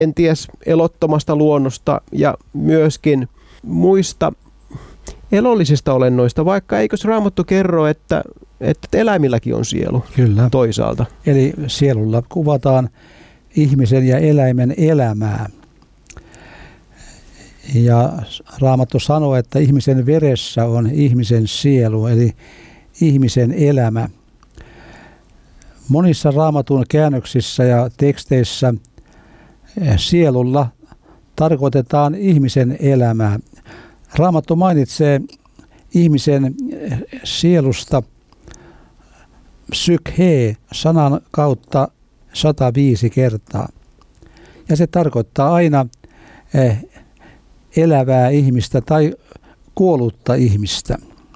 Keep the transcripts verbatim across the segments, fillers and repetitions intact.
kenties elottomasta luonnosta ja myöskin muista elollisista olennoista, vaikka eikös Raamattu kerro, että, että eläimilläkin on sielu. Kyllä. Toisaalta. Eli sielulla kuvataan ihmisen ja eläimen elämää. Ja Raamattu sanoo, että ihmisen veressä on ihmisen sielu, eli ihmisen elämä. Monissa Raamatun käännöksissä ja teksteissä sielulla tarkoitetaan ihmisen elämää. Raamattu mainitsee ihmisen sielusta psykhe sanan kautta sata viisi kertaa. Ja se tarkoittaa aina elävää ihmistä tai kuollutta ihmistä.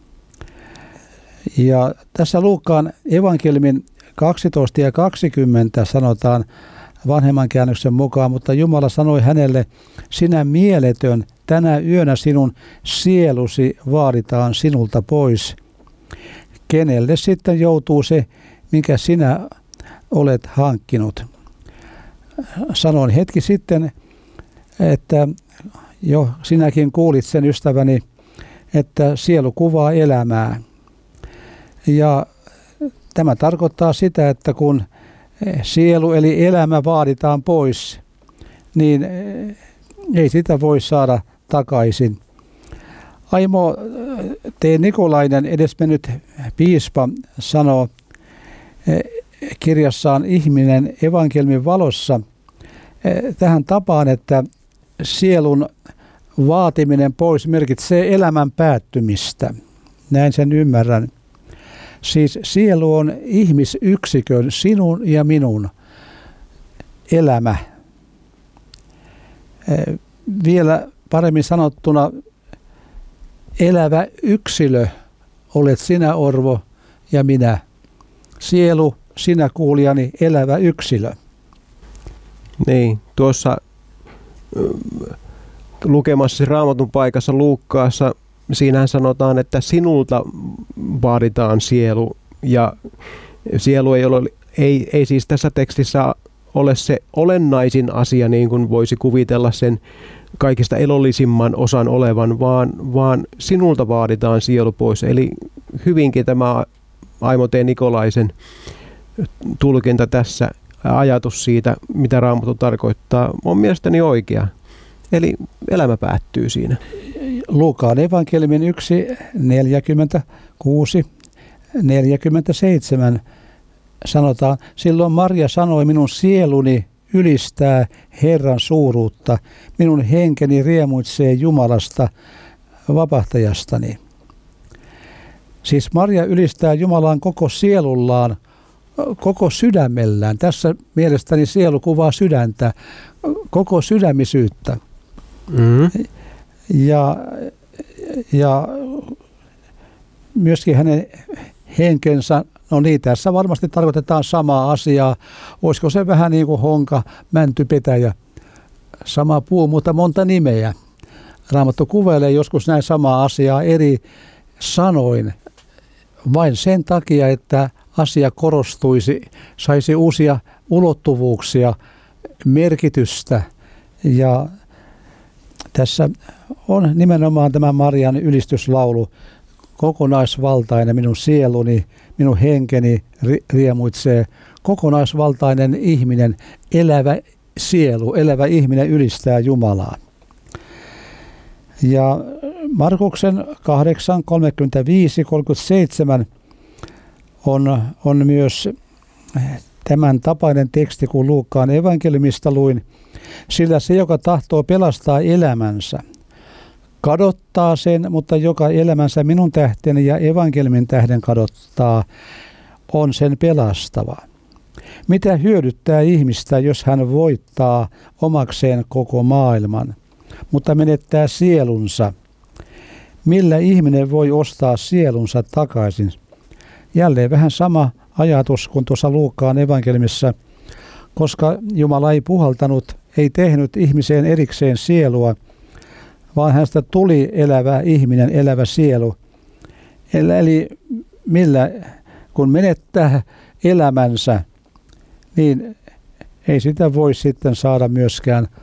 Ja tässä Luukkaan evankeliumin kaksitoista ja kaksikymmentä sanotaan vanhemman käännöksen mukaan, mutta Jumala sanoi hänelle, sinä mieletön, tänä yönä sinun sielusi vaaditaan sinulta pois. Kenelle sitten joutuu se, minkä sinä olet hankkinut? Sanoin hetki sitten, että jo sinäkin kuulit sen, ystäväni, että sielu kuvaa elämää. Ja tämä tarkoittaa sitä, että kun sielu eli elämä vaaditaan pois, niin ei sitä voi saada takaisin. Aimo T. Nikolainen, edesmennyt piispa, sanoo kirjassaan Ihminen evankeliumin valossa tähän tapaan, että sielun vaatiminen pois merkitsee elämän päättymistä. Näin sen ymmärrän. Siis sielu on ihmisyksikön, sinun ja minun elämä. Vielä paremmin sanottuna, elävä yksilö olet sinä, Orvo, ja minä. Sielu, sinä kuulijani, elävä yksilö. Niin, tuossa lukemassa Raamatun paikassa Luukkaassa, siinähän sanotaan, että sinulta vaaditaan sielu, ja sielu ei ole, ei, ei siis tässä tekstissä ole se olennaisin asia, niin kuin voisi kuvitella sen kaikista elollisimman osan olevan, vaan, vaan sinulta vaaditaan sielu pois. Eli hyvinkin tämä Aimo T. Nikolaisen tulkinta tässä, ajatus siitä, mitä Raamattu tarkoittaa, on mielestäni oikea. Eli elämä päättyy siinä. Luukaan evankeliumin yksi, neljäkymmentäkuusi, neljäkymmentäseitsemän sanotaan, silloin Maria sanoi, minun sieluni ylistää Herran suuruutta, minun henkeni riemuitsee Jumalasta, vapahtajastani. Siis Maria ylistää Jumalaan koko sielullaan, koko sydämellään. Tässä mielestäni sielu kuvaa sydäntä, koko sydämisyyttä. Mm-hmm. Ja, ja myöskin hänen henkensä, no niin, tässä varmasti tarkoitetaan samaa asiaa. Olisiko se vähän niin kuin honka, mänty, petäjä, sama puu, mutta monta nimeä. Raamattu kuvailee joskus näin samaa asiaa eri sanoin, vain sen takia, että asia korostuisi, saisi uusia ulottuvuuksia, merkitystä. Ja tässä on nimenomaan tämä Marian ylistyslaulu, kokonaisvaltainen minun sieluni, minun henkeni riemuitsee, kokonaisvaltainen ihminen, elävä sielu, elävä ihminen ylistää Jumalaa. Ja Markuksen kahdeksan, kolmekymmentäviisi, kolmekymmentäseitsemän on, on myös tämän tapainen teksti, kun Luukkaan evankeliumista luin, sillä se, joka tahtoo pelastaa elämänsä, kadottaa sen, mutta joka elämänsä minun tähteni ja evankeliumin tähden kadottaa, on sen pelastava. Mitä hyödyttää ihmistä, jos hän voittaa omakseen koko maailman, mutta menettää sielunsa? Millä ihminen voi ostaa sielunsa takaisin? Jälleen vähän sama ajatus kuin tuossa Luukkaan evankeliumissa, koska Jumala ei puhaltanut, ei tehnyt ihmiseen erikseen sielua, vaan hänestä tuli elävä ihminen, elävä sielu. Eli millä, kun menettää elämänsä, niin ei sitä voi sitten saada myöskään